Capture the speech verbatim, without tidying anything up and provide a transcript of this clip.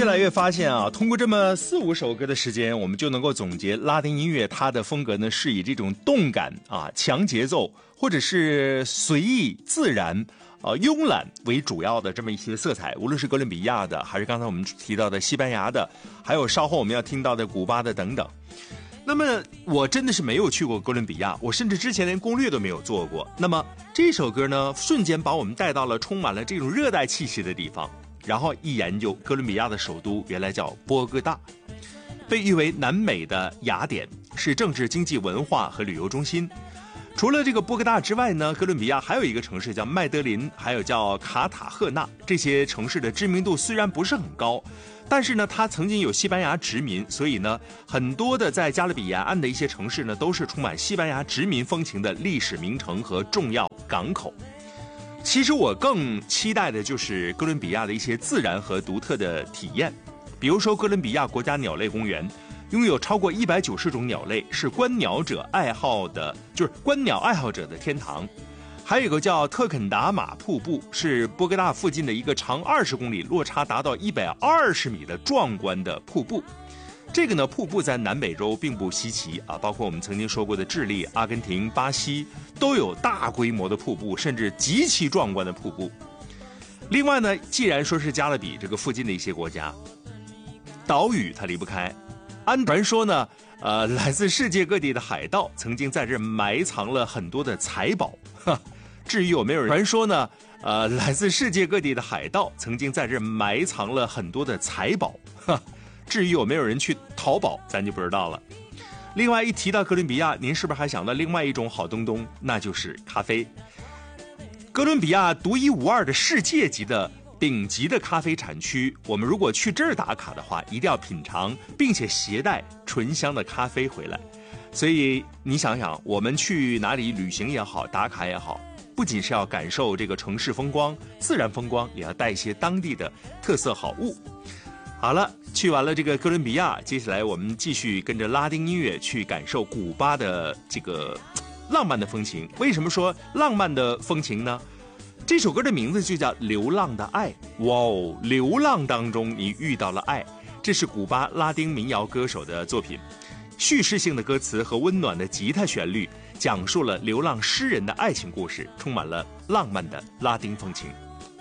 越来越发现啊，通过这么四五首歌的时间，我们就能够总结拉丁音乐它的风格呢，是以这种动感啊、强节奏，或者是随意自然、呃慵懒为主要的这么一些色彩。无论是哥伦比亚的，还是刚才我们提到的西班牙的，还有稍后我们要听到的古巴的等等。那么我真的是没有去过哥伦比亚，我甚至之前连攻略都没有做过。那么这首歌呢，瞬间把我们带到了充满了这种热带气息的地方。然后一研究，哥伦比亚的首都原来叫波哥大，被誉为南美的雅典，是政治、经济、文化和旅游中心。除了这个波哥大之外呢，哥伦比亚还有一个城市叫麦德林，还有叫卡塔赫纳。这些城市的知名度虽然不是很高，但是呢，它曾经有西班牙殖民，所以呢，很多的在加勒比沿岸的一些城市呢，都是充满西班牙殖民风情的历史名城和重要港口。其实我更期待的就是哥伦比亚的一些自然和独特的体验，比如说哥伦比亚国家鸟类公园，拥有超过一百九十种鸟类，是观鸟者爱好的，就是观鸟爱好者的天堂。还有一个叫特肯达马瀑布，是波哥大附近的一个长二十公里、落差达到一百二十米的壮观的瀑布。这个呢，瀑布在南美洲并不稀奇啊，包括我们曾经说过的智利、阿根廷、巴西都有大规模的瀑布，甚至极其壮观的瀑布。另外呢，既然说是加勒比这个附近的一些国家，岛屿它离不开。按传说呢，呃，来自世界各地的海盗曾经在这埋藏了很多的财宝。哈，至于有没有人传说呢？呃，来自世界各地的海盗曾经在这埋藏了很多的财宝。哈。至于有没有人去淘宝，咱就不知道了。另外，一提到哥伦比亚，您是不是还想到另外一种好东东，那就是咖啡。哥伦比亚独一无二的世界级的顶级的咖啡产区，我们如果去这儿打卡的话，一定要品尝并且携带醇香的咖啡回来。所以你想想，我们去哪里旅行也好，打卡也好，不仅是要感受这个城市风光、自然风光，也要带一些当地的特色好物。好了，去完了这个哥伦比亚，接下来我们继续跟着拉丁音乐去感受古巴的这个浪漫的风情。为什么说浪漫的风情呢？这首歌的名字就叫《流浪的爱》。哇哦，流浪当中你遇到了爱，这是古巴拉丁民谣歌手的作品。叙事性的歌词和温暖的吉他旋律，讲述了流浪诗人的爱情故事，充满了浪漫的拉丁风情。